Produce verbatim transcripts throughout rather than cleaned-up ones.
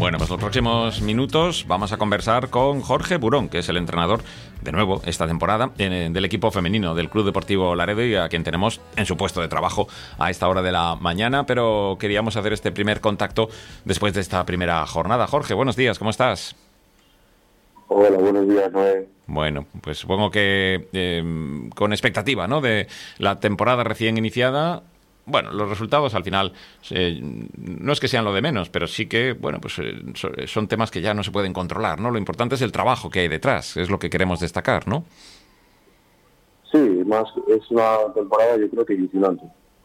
Bueno, pues los próximos minutos vamos a conversar con Jorge Burón, que es el entrenador, de nuevo, esta temporada, en, del equipo femenino del Club Deportivo Laredo, y a quien tenemos en su puesto de trabajo a esta hora de la mañana, pero queríamos hacer este primer contacto después de esta primera jornada. Jorge, buenos días, ¿cómo estás? Hola, buenos días, Noé. Bueno, pues supongo que eh, con expectativa, ¿no?, de la temporada recién iniciada. Bueno, los resultados al final eh, no es que sean lo de menos, pero sí que, bueno, pues eh, son temas que ya no se pueden controlar, ¿no? Lo importante es el trabajo que hay detrás, es lo que queremos destacar, ¿no? Sí, más es una temporada, yo creo que ilusionante.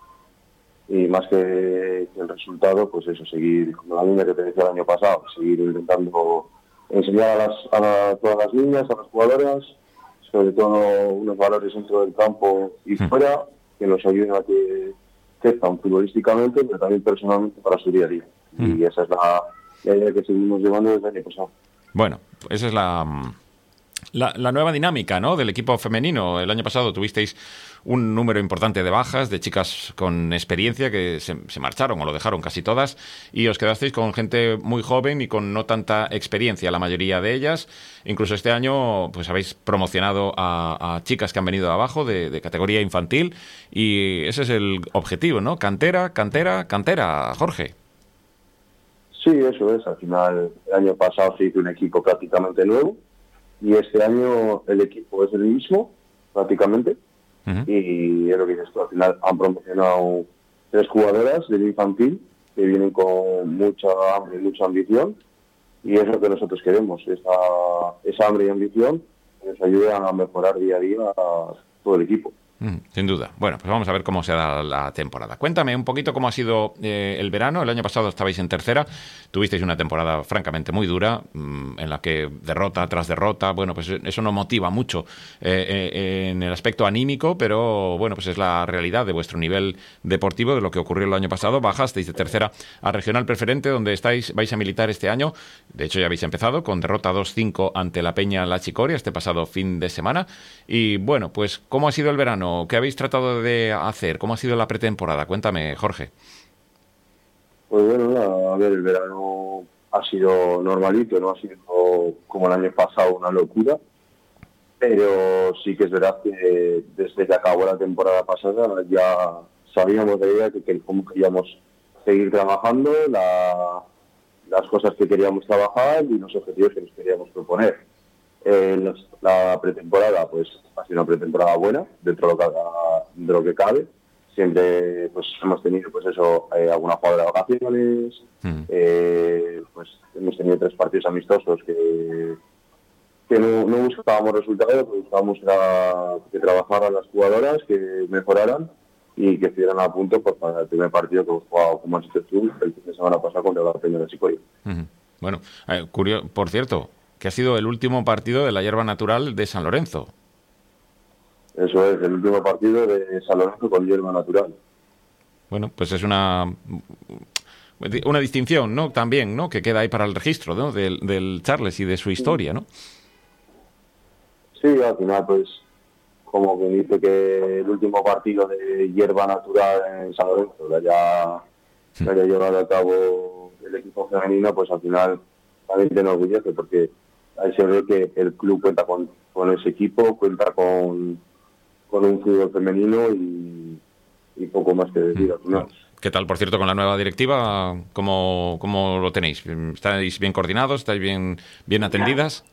Y más que, que el resultado, pues eso, seguir como la línea que te decía el año pasado, seguir intentando enseñar a, las, a, la, a todas las niñas, a las jugadoras, sobre todo unos valores dentro del campo y hmm. fuera, que nos ayuden a que crezcan futbolísticamente, pero también personalmente para su día a día. Mm. Y esa es la, la idea que seguimos llevando desde el año pasado. Bueno, esa es la, la, la nueva dinámica, ¿no?, del equipo femenino. El año pasado tuvisteis un número importante de bajas, de chicas con experiencia que se, se marcharon o lo dejaron casi todas, y os quedasteis con gente muy joven y con no tanta experiencia, la mayoría de ellas. Incluso este año pues habéis promocionado a, a chicas que han venido de abajo, de, de categoría infantil, y ese es el objetivo, ¿no? Cantera, cantera, cantera, Jorge. Sí, eso es. Al final, el año pasado se hizo un equipo prácticamente nuevo, y este año el equipo es el mismo, prácticamente. Uh-huh. Y es lo que dices tú, al final han promocionado tres jugadoras del infantil que vienen con mucha hambre y mucha ambición, y es lo que nosotros queremos, esa, esa hambre y ambición que nos ayudan a mejorar día a día a todo el equipo. Mm, sin duda. Bueno, pues vamos a ver cómo se da la temporada. Cuéntame un poquito cómo ha sido eh, el verano. El año pasado estabais en tercera, tuvisteis una temporada francamente muy dura, mmm, en la que derrota tras derrota, bueno, pues eso no motiva mucho eh, eh, en el aspecto anímico, pero bueno, pues es la realidad de vuestro nivel deportivo, de lo que ocurrió el año pasado. Bajasteis de tercera a regional preferente, donde estáis, vais a militar este año. De hecho, ya habéis empezado con derrota dos cinco ante la Peña La Chicoria este pasado fin de semana. Y bueno, pues ¿cómo ha sido el verano? ¿Qué habéis tratado de hacer? ¿Cómo ha sido la pretemporada? Cuéntame, Jorge. Pues bueno, a ver, el verano ha sido normalito, no ha sido como el año pasado una locura, pero sí que es verdad que desde que acabó la temporada pasada ya sabíamos de ella que, que cómo queríamos seguir trabajando, la, las cosas que queríamos trabajar y los objetivos que nos queríamos proponer. Eh, la pretemporada pues ha sido una pretemporada buena dentro de lo que, de lo que cabe. Siempre pues hemos tenido pues eso eh, alguna jugadora de vacaciones, mm. eh, pues hemos tenido tres partidos amistosos que, que no, no buscábamos resultados, lo que buscábamos era que trabajaran las jugadoras, que mejoraran y que estuvieran a punto pues, para el primer partido que hemos jugado como has dicho tú el fin de semana pasado contra la Peña de Chicoria. Mm. Bueno, eh, curioso, por cierto, que ha sido el último partido de la hierba natural de San Lorenzo. Eso es, el último partido de San Lorenzo con hierba natural. Bueno, pues es una una distinción, ¿no? También, ¿no?, que queda ahí para el registro, ¿no?, del, del Charles y de su historia, ¿no? Sí, al final, pues, como que dice que el último partido de hierba natural en San Lorenzo lo haya, sí. haya llevado a cabo el equipo femenino, pues al final también te enorgullece, porque ahí se ve que el club cuenta con, con ese equipo, cuenta con, con un fútbol femenino y, y poco más que decir al final. ¿Qué tal, por cierto, con la nueva directiva? ¿Cómo, cómo lo tenéis? ¿Estáis bien coordinados? ¿Estáis bien, bien atendidas?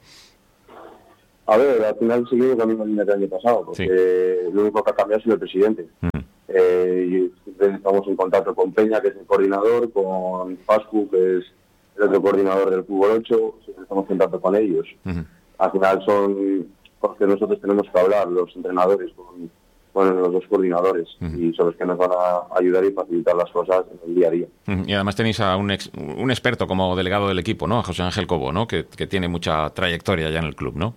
A ver, al final seguimos la misma línea del año pasado, porque sí. Lo único que ha cambiado ha sido el presidente. Mm. Eh, y estamos en contacto con Peña, que es el coordinador, con Pascu, que es el otro coordinador del fútbol ocho, estamos en contacto con ellos. Uh-huh. Al final son porque nosotros tenemos que hablar, los entrenadores, con, con los dos coordinadores, uh-huh. y son los que nos van a ayudar y facilitar las cosas en el día a día. Uh-huh. Y además tenéis a un, ex, un experto como delegado del equipo, ¿no?, a José Ángel Cobo, ¿no?, que, que tiene mucha trayectoria ya en el club, ¿no?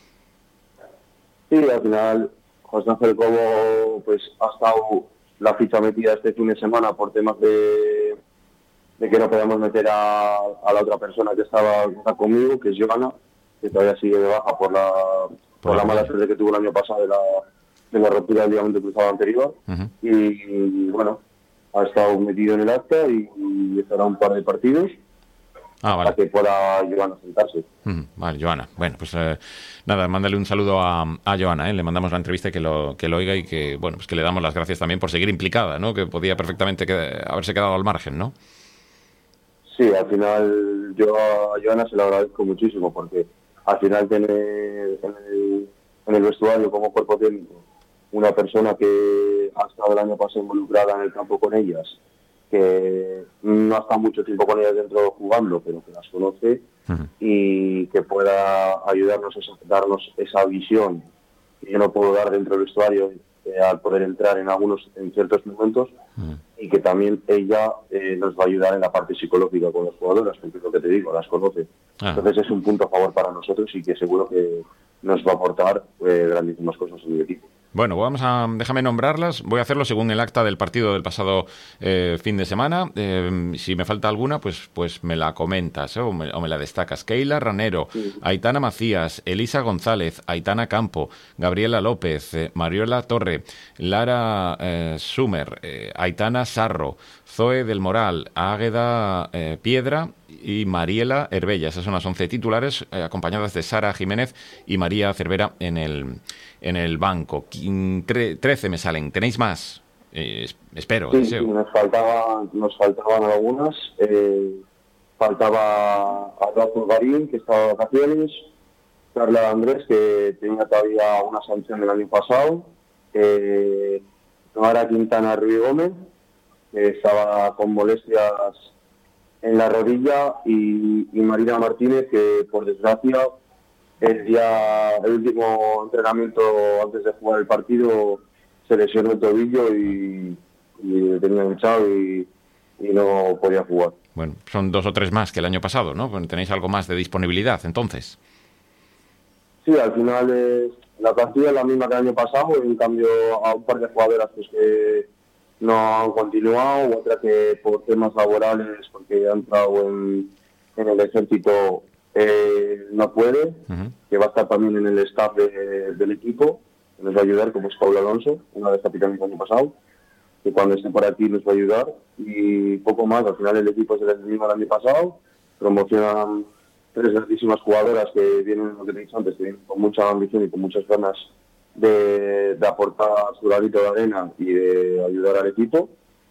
Sí, al final José Ángel Cobo pues ha estado la ficha metida este fin de semana por temas de de que no podemos meter a, a la otra persona que estaba conmigo, que es Joana, que todavía sigue de baja por la por, por la mala suerte que tuvo el año pasado de la, de la ruptura del ligamento cruzado anterior. Uh-huh. y, y bueno, ha estado metido en el acta y, y estará un par de partidos Ah, vale. para que pueda Joana sentarse. Mm, vale, Joana. Bueno, pues eh, nada, mándale un saludo a, a Joana, ¿eh? Le mandamos la entrevista y que lo, que lo oiga y que, bueno, pues que le damos las gracias también por seguir implicada, ¿no? Que podía perfectamente que, haberse quedado al margen, ¿no? Sí, al final yo a Joana se lo agradezco muchísimo porque al final tener en el, en el vestuario como cuerpo técnico una persona que ha estado el año pasado involucrada en el campo con ellas, que no ha estado mucho tiempo con ellas dentro jugando, pero que las conoce uh-huh. y que pueda ayudarnos a darnos esa visión que yo no puedo dar dentro del vestuario eh, al poder entrar en algunos en ciertos momentos uh-huh. y que también ella eh, nos va a ayudar en la parte psicológica con las jugadoras, porque es lo que te digo, las conoce. Uh-huh. Entonces es un punto a favor para nosotros y que seguro que nos va a aportar eh, grandísimas cosas en el equipo. Bueno, vamos a déjame nombrarlas. Voy a hacerlo según el acta del partido del pasado eh, fin de semana. Eh, si me falta alguna, pues pues me la comentas, ¿eh? o, me, o me la destacas. Keila Ranero, sí. Aitana Macías, Elisa González, Aitana Campo, Gabriela López, eh, Mariola Torre, Lara eh, Sumer, eh, Aitana Sarro, Zoe del Moral, Águeda eh, Piedra y Mariela Herbella. Esas son las once titulares, eh, acompañadas de Sara Jiménez y María Cervera en el en el banco. trece me salen. ¿Tenéis más? Eh, espero, sí, deseo. Sí, nos faltaban, nos faltaban algunas. Eh, faltaba Adolfo Garín, que estaba de vacaciones, Carla Andrés, que tenía todavía una sanción del año pasado, eh, Noara Quintana Ruiz Gómez, que estaba con molestias en la rodilla, y, y Marina Martínez, que por desgracia el día el último entrenamiento antes de jugar el partido se lesionó el tobillo y, y tenía hinchado y, y no podía jugar. Bueno, son dos o tres más que el año pasado, ¿no? ¿Tenéis algo más de disponibilidad entonces? Sí, al final es, la plantilla es la misma que el año pasado, en cambio a un par de jugadoras pues que no han continuado, otra que por temas laborales, porque han entrado en, en el ejército, eh, no puede, uh-huh. que va a estar también en el staff de, del equipo, que nos va a ayudar, como es Paula Alonso, una de las capitanes del año pasado, que cuando esté por aquí nos va a ayudar, y poco más. Al final el equipo es el mismo del año pasado, promocionan tres grandísimas jugadoras que vienen, lo que te he dicho antes, que vienen con mucha ambición y con muchas ganas de, de aportar su granito de arena y de ayudar al equipo,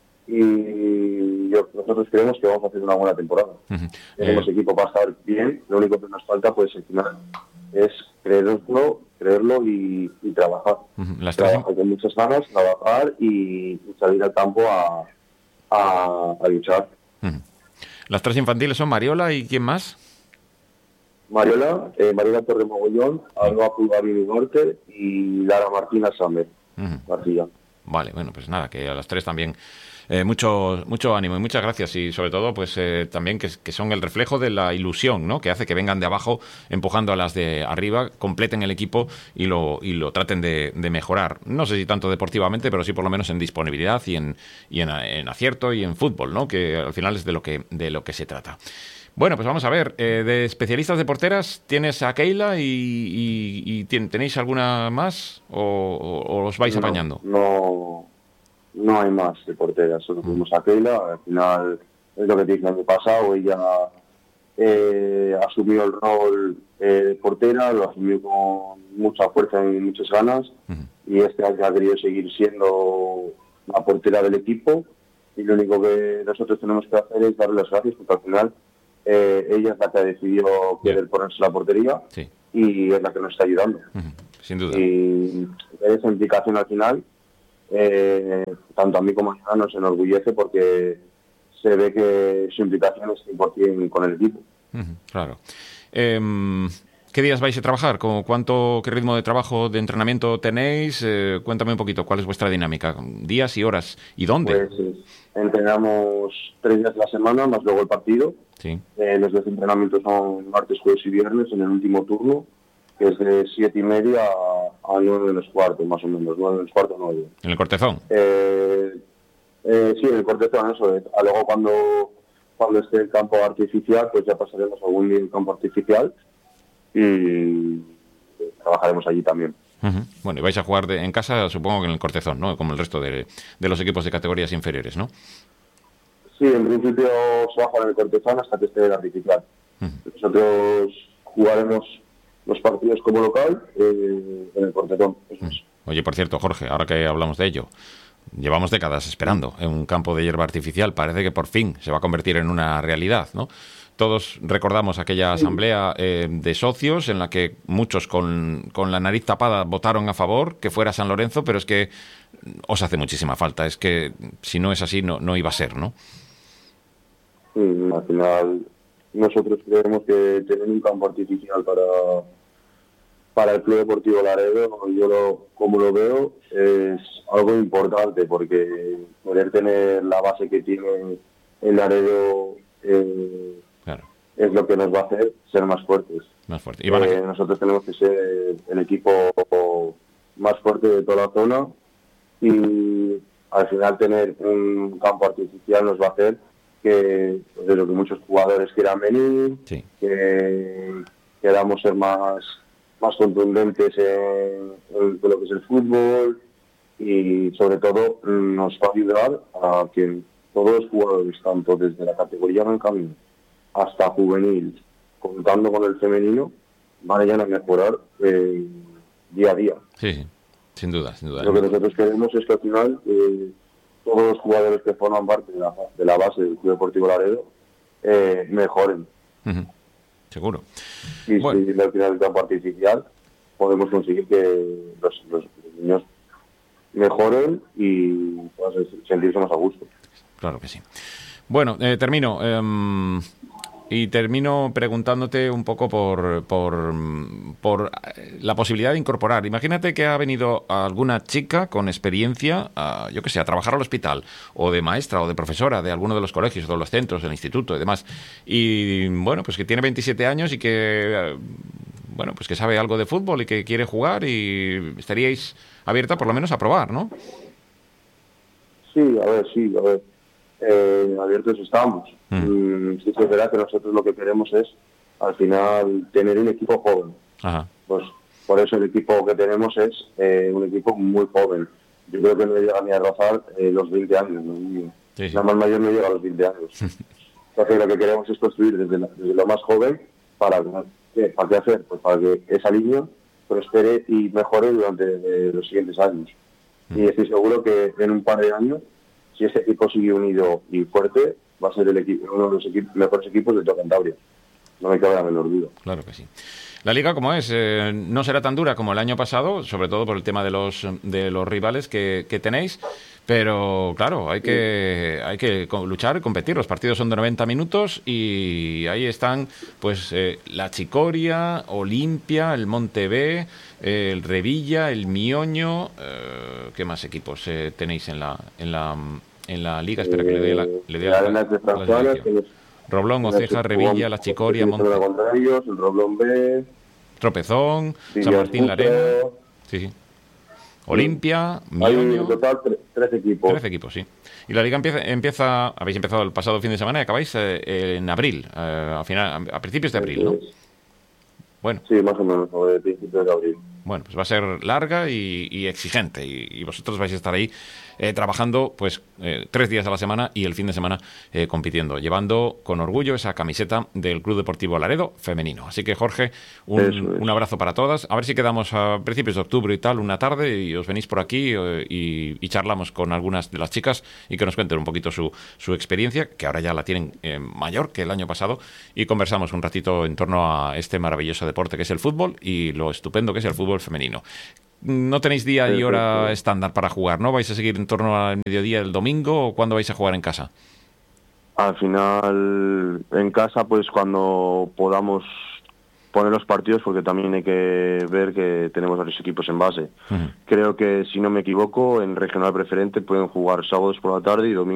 y yo, nosotros creemos que vamos a hacer una buena temporada. Uh-huh. Tenemos eh... equipo para estar bien, lo único que nos falta pues al final es creerlo, creerlo y, y trabajar. Uh-huh. Las trabajar tres... con muchas ganas, trabajar y, y salir al campo a, a, a luchar. Uh-huh. Las tres infantiles son Mariola y ¿quién más? Mariola, eh, Marina Torre Mogollón, Alba Pulgarini Norte y Lara Martina Samer. Uh-huh. García. Vale, bueno, pues nada, que a las tres también eh, mucho mucho ánimo y muchas gracias, y sobre todo pues eh, también que, que son el reflejo de la ilusión, ¿no?, que hace que vengan de abajo empujando a las de arriba, completen el equipo y lo y lo traten de, de mejorar. No sé si tanto deportivamente, pero sí por lo menos en disponibilidad y en y en, en acierto y en fútbol, ¿no?, que al final es de lo que de lo que se trata. Bueno, pues vamos a ver, eh, de especialistas de porteras tienes a Keila y, y, y ¿tenéis alguna más o, o, o os vais no, apañando? No, no hay más de porteras, solo tuvimos a Keila. Al final es lo que te dije el año pasado, ella eh, asumió el rol eh, de portera, lo asumió con mucha fuerza y muchas ganas, uh-huh. y este año ha querido seguir siendo la portera del equipo, y lo único que nosotros tenemos que hacer es darle las gracias, porque al final Eh, ella es la que ha decidido querer ponerse la portería, sí. y es la que nos está ayudando. Uh-huh. Sin duda. Y esa implicación al final, eh, tanto a mí como a ella, nos enorgullece porque se ve que su implicación es cien por ciento con el equipo. Uh-huh. Claro. Eh, ¿Qué días vais a trabajar? ¿Cuánto, qué ritmo de trabajo, de entrenamiento tenéis? Eh, cuéntame un poquito, ¿cuál es vuestra dinámica? ¿Días y horas? ¿Y dónde? Pues eh, entrenamos tres días a la semana, más luego el partido. Sí. Eh, los dos entrenamientos son martes, jueves y viernes en el último turno, que es de siete y media a, a nueve menos cuarto, más o menos, nueve menos cuarto, nueve. ¿En el Cortezón? Eh, eh, sí, en el Cortezón, eso es. A luego cuando, cuando esté el campo artificial, pues ya pasaremos algún día en campo artificial y trabajaremos allí también. Uh-huh. Bueno, y vais a jugar de, en casa, supongo que en el Cortezón, ¿no?, como el resto de, de los equipos de categorías inferiores, ¿no? Sí, Sí, en principio se va a jugar en el Cortezán hasta que esté el artificial. Uh-huh. Nosotros jugaremos los partidos como local eh, en el Cortezón. Eso es. Oye, por cierto, Jorge, ahora que hablamos de ello, llevamos décadas esperando en un campo de hierba artificial. Parece que por fin se va a convertir en una realidad, ¿no? Todos recordamos aquella asamblea eh, de socios en la que muchos con, con la nariz tapada votaron a favor que fuera San Lorenzo, pero es que os hace muchísima falta. Es que si no es así, no, no iba a ser, ¿no? Sí, al final, nosotros creemos que tener un campo artificial para, para el Club Deportivo Laredo, yo lo, como lo veo, es algo importante, porque poder tener la base que tiene el Laredo eh, claro. es lo que nos va a hacer ser más fuertes. Más fuerte. ¿Y van a... eh, nosotros tenemos que ser el equipo más fuerte de toda la zona y al final tener un campo artificial nos va a hacer que, pues, de lo que muchos jugadores quieran venir, sí. que queramos ser más, más contundentes en, en lo que es el fútbol y sobre todo nos va a ayudar a que todos los jugadores, tanto desde la categoría en camino hasta juvenil, contando con el femenino, vayan a mejorar eh, día a día. Sí, sí, sin duda, sin duda. Lo que nosotros queremos es que al final eh, todos los jugadores que forman parte de la, de la base del Club Deportivo Laredo eh, mejoren. Uh-huh. Seguro. Y bueno. si al final del campo artificial podemos conseguir que los, los niños mejoren y pues, sentirse más a gusto. Claro que sí. Bueno, eh, termino. Eh, y termino preguntándote un poco por, por, por la posibilidad de incorporar. Imagínate que ha venido alguna chica con experiencia, a, yo qué sé, a trabajar al hospital, o de maestra o de profesora de alguno de los colegios, o de los centros, del instituto y demás. Y bueno, pues que tiene veintisiete años y que, bueno, pues que sabe algo de fútbol y que quiere jugar y estaríais abierta por lo menos a probar, ¿no? Sí, a ver, sí, a ver. Eh, abiertos estamos. Mm. Sí, es verdad que nosotros lo que queremos es, al final, tener un equipo joven. Ajá. Pues por eso el equipo que tenemos es eh, un equipo muy joven. Yo creo que no llega ni a rozar eh, los veinte años. ¿no? Sí, sí. La más mayor no llega a los veinte años. Entonces lo que queremos es construir desde, la, desde lo más joven para, ¿qué? ¿para qué hacer? Pues para que esa línea prospere y mejore durante eh, los siguientes años. Mm. Y estoy seguro que en un par de años, si este equipo sigue unido y fuerte, va a ser el equipo, uno de los equipos, mejores equipos de toda Cantabria. No me cabe la menor duda. Claro que sí. La liga, como es, eh, no será tan dura como el año pasado, sobre todo por el tema de los de los rivales que, que tenéis, pero claro, hay que sí. hay que luchar y competir. Los partidos son de noventa minutos y ahí están pues eh, la Chicoria, Olimpia, el Monte B, eh, el Revilla, el Mioño. Eh, ¿Qué más equipos eh, tenéis en la en la en la liga? Espera que le dé la le dé la, la, la, la Roblón, Oceja, Revilla, la Chicoria, Monte... contra ellos, el Roblón B... Tropezón, sí, San Martín, La Arena... Sí, sí. Olimpia, sí. Mioño... Hay en total tre tres equipos. Tres equipos, sí. Y la Liga empieza... empieza habéis empezado el pasado fin de semana y acabáis eh, en abril, eh, a, final, a principios de abril, ¿no? Bueno. Sí, más o menos, a principios de abril. Bueno, pues va a ser larga y, y exigente y, y vosotros vais a estar ahí eh, trabajando pues eh, tres días a la semana y el fin de semana eh, compitiendo, llevando con orgullo esa camiseta del Club Deportivo Laredo femenino. Así que Jorge, un, un abrazo para todas. A ver si quedamos a principios de octubre y tal, una tarde y os venís por aquí eh, y, y charlamos con algunas de las chicas y que nos cuenten un poquito su, su experiencia, que ahora ya la tienen eh, mayor que el año pasado, y conversamos un ratito en torno a este maravilloso deporte que es el fútbol y lo estupendo que es el fútbol femenino. No tenéis día y hora estándar para jugar, ¿no? ¿Vais a seguir en torno al mediodía del domingo o cuándo vais a jugar en casa? Al final, en casa, pues cuando podamos poner los partidos, porque también hay que ver que tenemos varios equipos en base. Uh-huh. Creo que, si no me equivoco, en regional preferente pueden jugar sábados por la tarde y domingos